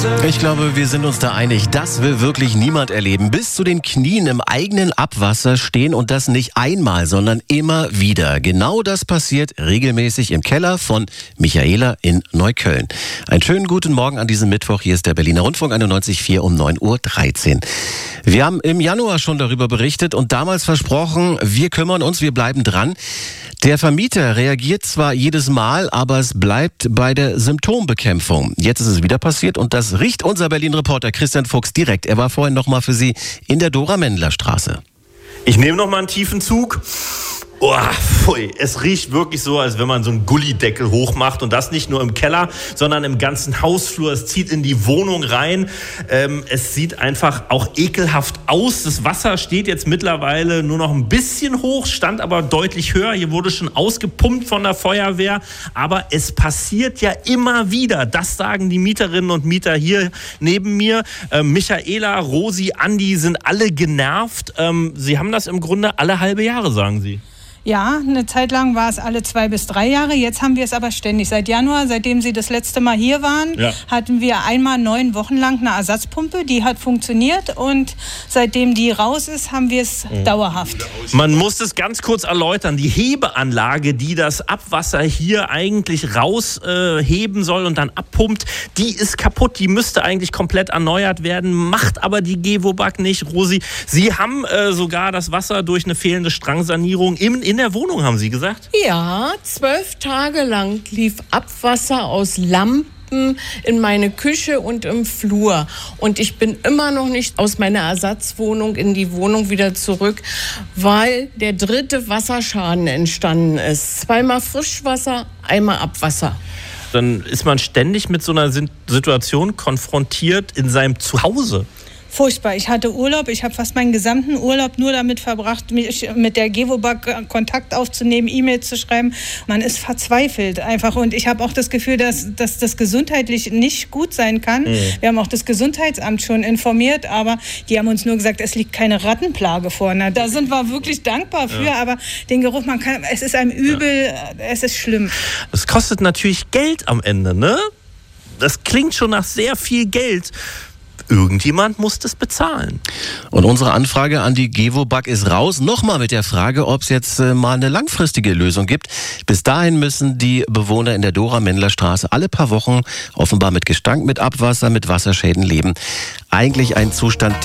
Ich glaube, wir sind uns da einig. Das will wirklich niemand erleben. Bis zu den Knien im eigenen Abwasser stehen und das nicht einmal, sondern immer wieder. Genau das passiert regelmäßig im Keller von Michaela in Neukölln. Einen schönen guten Morgen an diesem Mittwoch. Hier ist der Berliner Rundfunk 91,4 um 9:13 Uhr. Wir haben im Januar schon darüber berichtet und damals versprochen, wir kümmern uns, wir bleiben dran. Der Vermieter reagiert zwar jedes Mal, aber es bleibt bei der Symptombekämpfung. Jetzt ist es wieder passiert und das riecht unser Berlin-Reporter Christian Fuchs direkt. Er war vorhin noch mal für Sie in der Dora-Mendler-Straße. Ich nehme noch mal einen tiefen Zug. Oh, pfui. Es riecht wirklich so, als wenn man so einen Gullideckel hochmacht und das nicht nur im Keller, sondern im ganzen Hausflur. Es zieht in die Wohnung rein. Es sieht einfach auch ekelhaft aus. Das Wasser steht jetzt mittlerweile nur noch ein bisschen hoch, stand aber deutlich höher. Hier wurde schon ausgepumpt von der Feuerwehr. Aber es passiert ja immer wieder. Das sagen die Mieterinnen und Mieter hier neben mir. Michaela, Rosi, Andi sind alle genervt. Sie haben das im Grunde alle halbe Jahre, sagen sie. Ja, eine Zeit lang war es alle 2 bis 3 Jahre, jetzt haben wir es aber ständig. Seit Januar, seitdem Sie das letzte Mal hier waren, hatten wir einmal 9 Wochen lang eine Ersatzpumpe, die hat funktioniert und seitdem die raus ist, haben wir es dauerhaft. Man muss es ganz kurz erläutern, die Hebeanlage, die das Abwasser hier eigentlich rausheben soll und dann abpumpt, die ist kaputt, die müsste eigentlich komplett erneuert werden, macht aber die Gewobag nicht. Rosi, Sie haben sogar das Wasser durch eine fehlende Strangsanierung in der Wohnung, haben Sie gesagt? Ja, 12 Tage lang lief Abwasser aus Lampen in meine Küche und im Flur. Und ich bin immer noch nicht aus meiner Ersatzwohnung in die Wohnung wieder zurück, weil der 3. Wasserschaden entstanden ist. 2-mal Frischwasser, 1-mal Abwasser. Dann ist man ständig mit so einer Situation konfrontiert in seinem Zuhause. Furchtbar. Ich hatte Urlaub. Ich habe fast meinen gesamten Urlaub nur damit verbracht, mich mit der Gewobag Kontakt aufzunehmen, E-Mails zu schreiben. Man ist verzweifelt einfach. Und ich habe auch das Gefühl, dass das gesundheitlich nicht gut sein kann. Wir haben auch das Gesundheitsamt schon informiert, aber die haben uns nur gesagt, es liegt keine Rattenplage vor. Na, da sind wir wirklich dankbar für. Aber den Geruch, es ist einem übel, es ist schlimm. Es kostet natürlich Geld am Ende, ne? Das klingt schon nach sehr viel Geld. Irgendjemand muss das bezahlen. Und unsere Anfrage an die Gewobag ist raus. Nochmal mit der Frage, ob es jetzt mal eine langfristige Lösung gibt. Bis dahin müssen die Bewohner in der Dora-Mendler-Straße alle paar Wochen offenbar mit Gestank, mit Abwasser, mit Wasserschäden leben. Eigentlich ein Zustand,